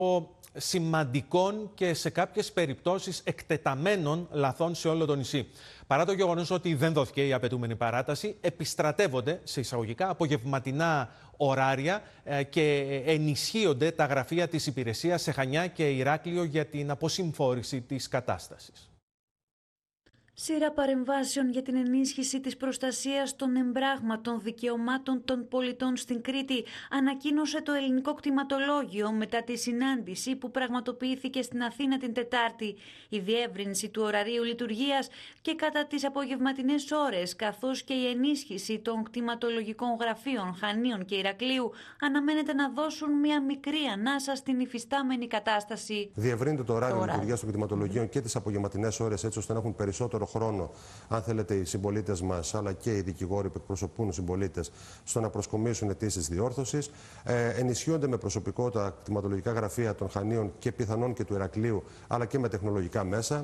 σημαντικών και σε κάποιες περιπτώσεις εκτεταμένων λαθών σε όλο το νησί. Παρά το γεγονός ότι δεν δόθηκε η απαιτούμενη παράταση, επιστρατεύονται σε εισαγωγικά απογευματινά ωράρια και ενισχύονται τα γραφεία της υπηρεσίας σε Χανιά και Ηράκλειο για την αποσυμφόρηση της κατάστασης. Σειρά παρεμβάσεων για την ενίσχυση της προστασίας των εμπράγματων δικαιωμάτων των πολιτών στην Κρήτη ανακοίνωσε το Ελληνικό Κτηματολόγιο μετά τη συνάντηση που πραγματοποιήθηκε στην Αθήνα την Τετάρτη. Η διεύρυνση του ωραρίου λειτουργίας και κατά τις απογευματινές ώρες, καθώς και η ενίσχυση των κτηματολογικών γραφείων Χανίων και Ηρακλείου αναμένεται να δώσουν μια μικρή ανάσα στην υφιστάμενη κατάσταση. Διευρύνεται το ωράριο λειτουργίας των κτηματολογίων και τις απογευματινές ώρες, έτσι ώστε να έχουν περισσότερο χρόνο, αν θέλετε, οι συμπολίτες μας, αλλά και οι δικηγόροι που εκπροσωπούν τους συμπολίτες, στο να προσκομίσουν αιτήσεις διόρθωσης. Ενισχύονται με προσωπικό τα κτηματολογικά γραφεία των Χανίων και πιθανόν και του Ηρακλείου, αλλά και με τεχνολογικά μέσα,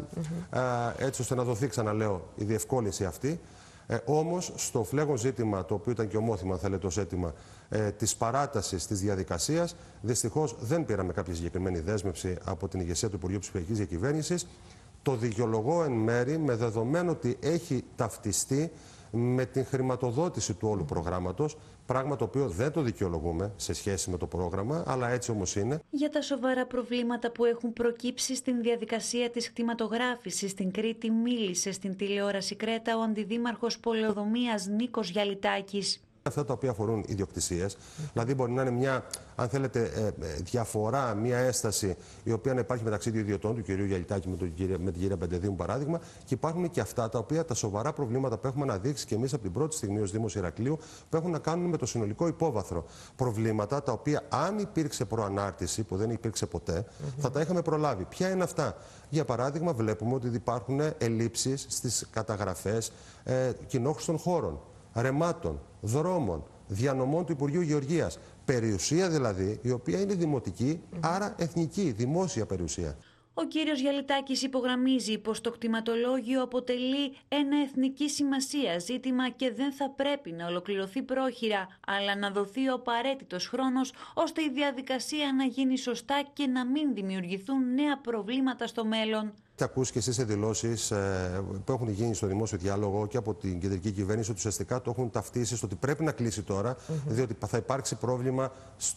έτσι ώστε να δοθεί, ξαναλέω, η διευκόλυνση αυτή. Όμως, στο φλέγον ζήτημα, το οποίο ήταν και ομόθυμα, αν θέλετε, ως αίτημα της παράτασης της διαδικασίας, δυστυχώς δεν πήραμε κάποια συγκεκριμένη δέσμευση από την ηγεσία του Υπουργείου Ψηφιακής Διακυβέρνησης. Το δικαιολογώ εν μέρη με δεδομένο ότι έχει ταυτιστεί με την χρηματοδότηση του όλου προγράμματος, πράγμα το οποίο δεν το δικαιολογούμε σε σχέση με το πρόγραμμα, αλλά έτσι όμως είναι. Για τα σοβαρά προβλήματα που έχουν προκύψει στην διαδικασία της κτηματογράφησης στην Κρήτη μίλησε στην τηλεόραση Κρέτα ο αντιδήμαρχος Πολεοδομίας Νίκος Γιαλιτάκης. Αυτά τα οποία αφορούν ιδιοκτησίες, δηλαδή μπορεί να είναι μια, αν θέλετε, διαφορά, μια έσταση η οποία να υπάρχει μεταξύ των ιδιωτών, του κυρίου Γιαλιτάκη με την κυρία Πεντεδίου, παράδειγμα, και υπάρχουν και αυτά τα οποία τα σοβαρά προβλήματα που έχουμε αναδείξει και εμείς από την πρώτη στιγμή ως Δήμος Ηρακλείου, που έχουν να κάνουν με το συνολικό υπόβαθρο. Προβλήματα τα οποία, αν υπήρξε προανάρτηση, που δεν υπήρξε ποτέ, θα τα είχαμε προλάβει. Ποια είναι αυτά? Για παράδειγμα, βλέπουμε ότι υπάρχουν ελλείψεις στις καταγραφές κοινόχρηστων χώρων, ρεμάτων, δρόμων, διανομών του Υπουργείου Γεωργίας. Περιουσία δηλαδή, η οποία είναι δημοτική, άρα εθνική, δημόσια περιουσία. Ο κύριος Γιαλιτάκης υπογραμμίζει πως το κτηματολόγιο αποτελεί ένα εθνική σημασία ζήτημα και δεν θα πρέπει να ολοκληρωθεί πρόχειρα, αλλά να δοθεί ο απαραίτητος χρόνος ώστε η διαδικασία να γίνει σωστά και να μην δημιουργηθούν νέα προβλήματα στο μέλλον. Ακούσει και εσείς σε δηλώσεις που έχουν γίνει στο δημόσιο διάλογο και από την κεντρική κυβέρνηση ότι ουσιαστικά το έχουν ταυτίσει στο ότι πρέπει να κλείσει τώρα, διότι θα υπάρξει πρόβλημα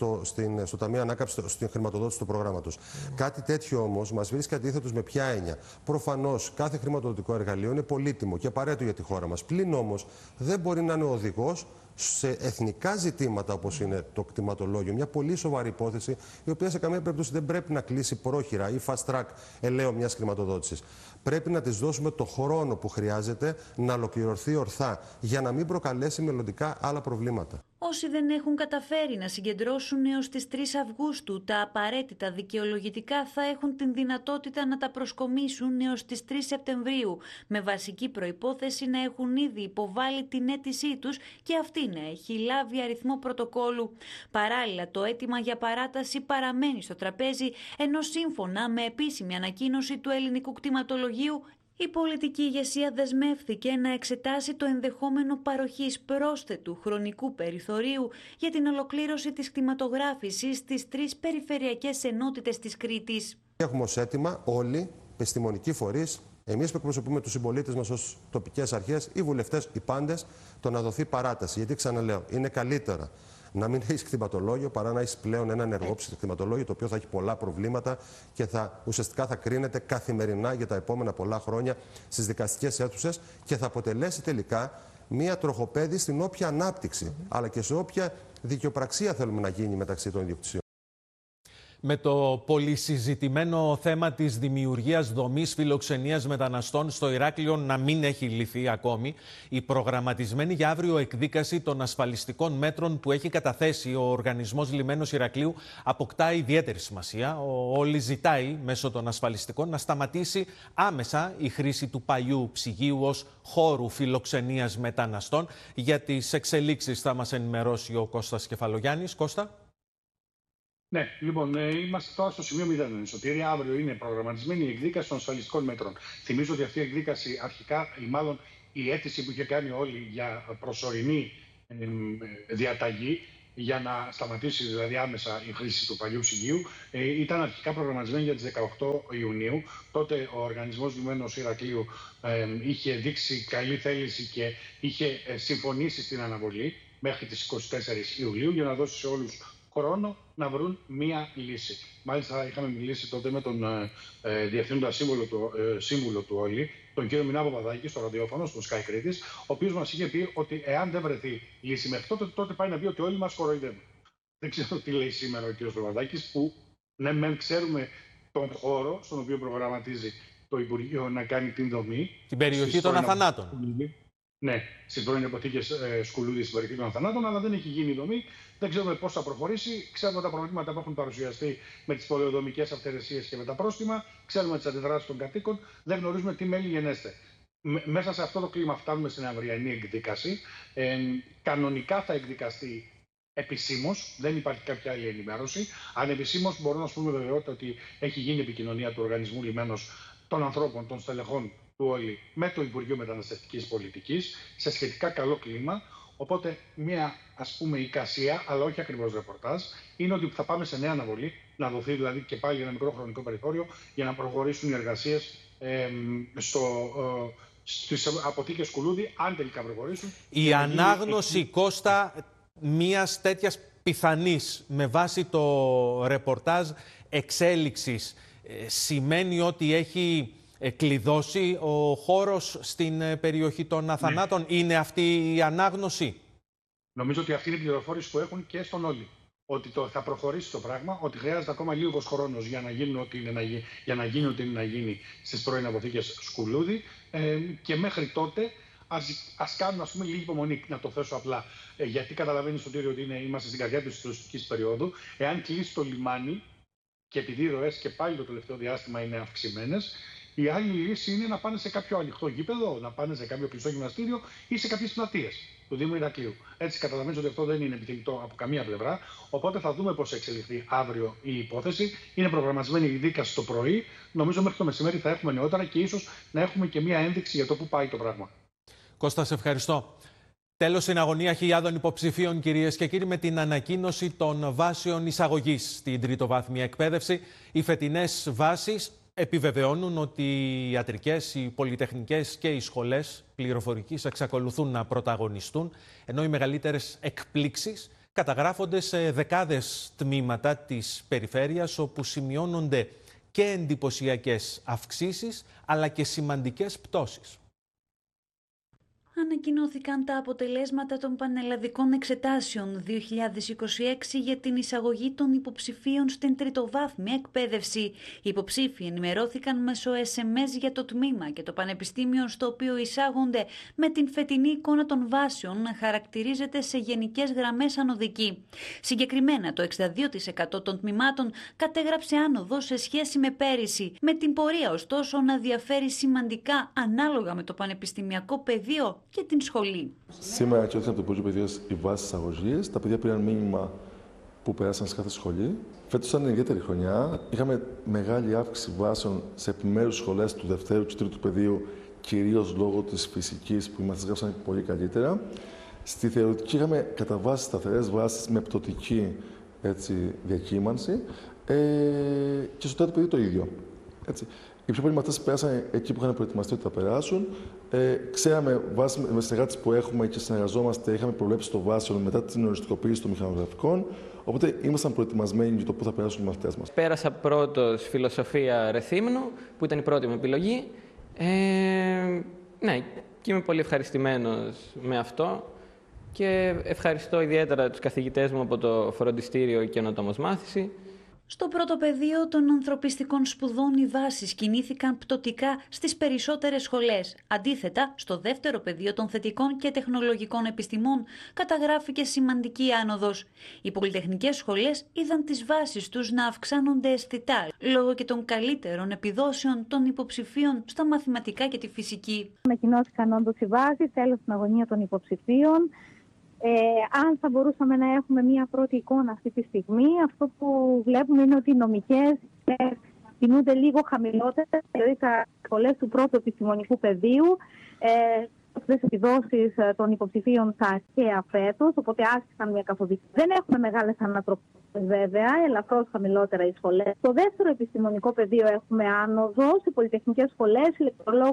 στο Ταμείο Ανάκαμψης, στην χρηματοδότηση του προγράμματος. Κάτι τέτοιο όμως μας βρίσκει αντίθετος με ποια έννοια? Προφανώς κάθε χρηματοδοτικό εργαλείο είναι πολύτιμο και απαραίτητο για τη χώρα μας. Πλην όμως δεν μπορεί να είναι οδηγός σε εθνικά ζητήματα όπως είναι το κτηματολόγιο. Μια πολύ σοβαρή υπόθεση, η οποία σε καμία περίπτωση δεν πρέπει να κλείσει πρόχειρα ή fast track ελαίο μιας χρηματοδότησης. Πρέπει να της δώσουμε το χρόνο που χρειάζεται να ολοκληρωθεί ορθά, για να μην προκαλέσει μελλοντικά άλλα προβλήματα. Όσοι δεν έχουν καταφέρει να συγκεντρώσουν έως τις 3 Αυγούστου τα απαραίτητα δικαιολογητικά θα έχουν την δυνατότητα να τα προσκομίσουν έως τις 3 Σεπτεμβρίου, με βασική προϋπόθεση να έχουν ήδη υποβάλει την αίτησή τους και αυτή να έχει λάβει αριθμό πρωτοκόλου. Παράλληλα, το αίτημα για παράταση παραμένει στο τραπέζι, ενώ σύμφωνα με επίσημη ανακοίνωση του Ελληνικού Κτηματολογίου, η πολιτική ηγεσία δεσμεύθηκε να εξετάσει το ενδεχόμενο παροχής πρόσθετου χρονικού περιθωρίου για την ολοκλήρωση της κτηματογράφησης στις 3 περιφερειακές ενότητες της Κρήτης. Έχουμε ως αίτημα όλοι, επιστημονικοί φορείς, εμείς που εκπροσωπούμε τους συμπολίτες μας ως τοπικές αρχές, οι βουλευτές, οι πάντες, το να δοθεί παράταση. Γιατί ξαναλέω, είναι καλύτερα να μην έχει κτηματολόγιο παρά να έχει πλέον ένα ενεργό κτηματολόγιο το οποίο θα έχει πολλά προβλήματα και ουσιαστικά θα κρίνεται καθημερινά για τα επόμενα πολλά χρόνια στις δικαστικές αίθουσες και θα αποτελέσει τελικά μία τροχοπέδη στην όποια ανάπτυξη αλλά και σε όποια δικαιοπραξία θέλουμε να γίνει μεταξύ των ιδιοκτησιών. Με το πολυσυζητημένο θέμα της δημιουργίας δομής φιλοξενίας μεταναστών στο Ηράκλειο να μην έχει λυθεί ακόμη, η προγραμματισμένη για αύριο εκδίκαση των ασφαλιστικών μέτρων που έχει καταθέσει ο Οργανισμός Λιμένος Ηρακλείου αποκτά ιδιαίτερη σημασία. Ο Όλη ζητάει μέσω των ασφαλιστικών να σταματήσει άμεσα η χρήση του παλιού ψυγείου ως χώρου φιλοξενίας μεταναστών. Για τις εξελίξεις θα μας ενημερώσει ο Κώστας Κεφαλογιάννης. Κώστα. Ναι, λοιπόν, είμαστε τώρα στο σημείο 0 Σωτήρη. Αύριο είναι προγραμματισμένη η εκδίκαση των ασφαλιστικών μέτρων. Θυμίζω ότι αυτή η εκδίκαση αρχικά, ή μάλλον η αίτηση που είχε κάνει όλοι για προσωρινή διαταγή, για να σταματήσει δηλαδή άμεσα η χρήση του παλιού ψυγείου ήταν αρχικά προγραμματισμένη για τις 18 Ιουνίου. Τότε ο Οργανισμός Λιμένος Ηρακλείου είχε δείξει καλή θέληση και είχε συμφωνήσει στην αναβολή μέχρι τις 24 Ιουλίου για να δώσει σε όλους χρόνο να βρουν μία λύση. Μάλιστα είχαμε μιλήσει τότε με τον διευθύνοντα σύμβουλο του ΟΛΗ, τον κύριο Μινά Παπαδάκη, στο ραδιόφωνο, στο Sky Κρήτης, ο οποίος μας είχε πει ότι εάν δεν βρεθεί λύση μέχρι τότε πάει να πει ότι όλοι μας κοροϊδεύουν. Δεν ξέρω τι λέει σήμερα ο κύριος Παπαδάκης, που ναι, μεν ξέρουμε τον χώρο στον οποίο προγραμματίζει το Υπουργείο να κάνει την δομή. Την περιοχή των Αθανάτων. Ναι, στις πρώην αποθήκες Σκουλούδη στην περιοχή των Αθανάτων, αλλά δεν έχει γίνει η δομή. Δεν ξέρουμε πώς θα προχωρήσει. Ξέρουμε τα προβλήματα που έχουν παρουσιαστεί με τις πολεοδομικές αυθαιρεσίες και με τα πρόστιμα. Ξέρουμε τις αντιδράσεις των κατοίκων. Δεν γνωρίζουμε τι μέλη γενέστε. Μέσα σε αυτό το κλίμα φτάνουμε στην αυριανή εκδίκαση. Κανονικά θα εκδικαστεί επισήμως, δεν υπάρχει κάποια άλλη ενημέρωση. Ανεπισήμως μπορώ να σου πούμε βεβαιότητα ότι έχει γίνει επικοινωνία του Οργανισμού Λιμένος των ανθρώπων, των στελεχών του ΟΛΗ με το Υπουργείο Μεταναστευτικής Πολιτικής σε σχετικά καλό κλίμα. Οπότε μια ας πούμε εικασία, αλλά όχι ακριβώς ρεπορτάζ, είναι ότι θα πάμε σε νέα αναβολή, να δοθεί δηλαδή και πάλι ένα μικρό χρονικό περιθώριο για να προχωρήσουν οι εργασίες στις αποθήκες Σκουλούδη, αν τελικά προχωρήσουν. Η ανάγνωση, Κώστα, μιας τέτοιας πιθανής, με βάση το ρεπορτάζ εξέλιξης, σημαίνει ότι έχει κλειδώσει ο χώρος στην περιοχή των Αθανάτων. Ναι. Είναι αυτή η ανάγνωση? Νομίζω ότι αυτή είναι η πληροφόρηση που έχουν και στον ΟΛΗ. Ότι θα προχωρήσει το πράγμα, ότι χρειάζεται ακόμα λίγος χρόνος για να γίνει ό,τι είναι να γίνει στις πρώην αποθήκες Σκουλούδη. Και μέχρι τότε ας κάνουν ας πούμε λίγη υπομονή, να το θέσω απλά. Γιατί καταλαβαίνεις ότι είμαστε στην καρδιά της τουριστικής περίοδου. Εάν κλείσει το λιμάνι, και επειδή οι ροές και πάλι το τελευταίο διάστημα είναι αυξημένες, η άλλη λύση είναι να πάνε σε κάποιο ανοιχτό γήπεδο, να πάνε σε κάποιο κλειστό γυμναστήριο ή σε κάποιες πλατείες του Δήμου Ηρακλείου. Έτσι καταλαβαίνεις ότι αυτό δεν είναι επιθυμητό από καμία πλευρά. Οπότε θα δούμε πώς εξελιχθεί αύριο η υπόθεση. Είναι προγραμματισμένη η δίκαση το πρωί. Νομίζω μέχρι το μεσημέρι θα έχουμε νεότερα και ίσως να έχουμε και μία ένδειξη για το πού πάει το πράγμα. Κώστα, σε ευχαριστώ. Τέλος, στην αγωνία χιλιάδων υποψηφίων, κυρίες και κύριοι, με την ανακοίνωση των βάσεων εισαγωγής στην τριτοβάθμια εκπαίδευση. Οι φετινές βάσεις επιβεβαιώνουν ότι οι ιατρικές, οι πολυτεχνικές και οι σχολές πληροφορικής εξακολουθούν να πρωταγωνιστούν, ενώ οι μεγαλύτερες εκπλήξεις καταγράφονται σε δεκάδες τμήματα της περιφέρειας, όπου σημειώνονται και εντυπωσιακές αυξήσεις, αλλά και σημαντικές πτώσεις. Ανακοινώθηκαν τα αποτελέσματα των πανελλαδικών εξετάσεων 2026 για την εισαγωγή των υποψηφίων στην τριτοβάθμια εκπαίδευση. Οι υποψήφοι ενημερώθηκαν μέσω SMS για το τμήμα και το πανεπιστήμιο στο οποίο εισάγονται, με την φετινή εικόνα των βάσεων να χαρακτηρίζεται σε γενικές γραμμές ανωδική. Συγκεκριμένα, το 62% των τμήματων κατέγραψε άνοδο σε σχέση με πέρυσι, με την πορεία ωστόσο να διαφέρει σημαντικά ανάλογα με το πανεπιστημιακό πεδίο και την σχολή. Σήμερα και από το Υπουργείο Παιδείας οι βάσεις εισαγωγής. Τα παιδιά πήραν μήνυμα που περάσαν σε κάθε σχολή. Φέτος ήταν ιδιαίτερη χρονιά. Είχαμε μεγάλη αύξηση βάσεων σε επιμέρους σχολές του δευτέρου και τρίτου πεδίου, κυρίως λόγω της φυσικής που μας γράψαν πολύ καλύτερα. Στη θεωρητική είχαμε κατά βάση σταθερές βάσεις με πτωτική διακύμανση και στο τέταρτο πεδίο το ίδιο. Έτσι. Οι πιο πολλοί μαθητές πέρασαν εκεί που είχαν προετοιμαστεί ότι θα περάσουν. Ξέραμε, βάσει με συνεργάτες που έχουμε και συνεργαζόμαστε, είχαμε προβλέψει το βάσιο μετά την οριστικοποίηση των μηχανογραφικών. Οπότε ήμασταν προετοιμασμένοι για το πού θα περάσουν οι μαθητές μας. Πέρασα πρώτος φιλοσοφία Ρεθύμνου, που ήταν η πρώτη μου επιλογή. Ναι, και είμαι πολύ ευχαριστημένος με αυτό. Και ευχαριστώ ιδιαίτερα τους καθηγητές μου από το Φροντιστήριο Καινοτόμος Μάθηση. Στο πρώτο πεδίο των ανθρωπιστικών σπουδών οι βάσεις κινήθηκαν πτωτικά στις περισσότερες σχολές. Αντίθετα, στο δεύτερο πεδίο των θετικών και τεχνολογικών επιστημών καταγράφηκε σημαντική άνοδος. Οι πολυτεχνικές σχολές είδαν τις βάσεις τους να αυξάνονται αισθητά, λόγω και των καλύτερων επιδόσεων των υποψηφίων στα μαθηματικά και τη φυσική. Ανακοινώθηκαν όντως οι βάσεις, τέλος στην αγωνία των υποψηφίων. Αν θα μπορούσαμε να έχουμε μία πρώτη εικόνα αυτή τη στιγμή, αυτό που βλέπουμε είναι ότι οι νομικές κινούνται λίγο χαμηλότερα, δηλαδή τα σχολές του πρώτου επιστημονικού πεδίου, τις επιδόσεις των υποψηφίων στα αρχαία φέτος, οπότε άσκησαν μια καθοδήγηση. Δεν έχουμε μεγάλες ανατροπές βέβαια, ελαφρώς χαμηλότερα οι σχολές. Στο δεύτερο επιστημονικό πεδίο έχουμε άνοδο, σε πολυτεχνικές σχολές, ηλεκτρολόγους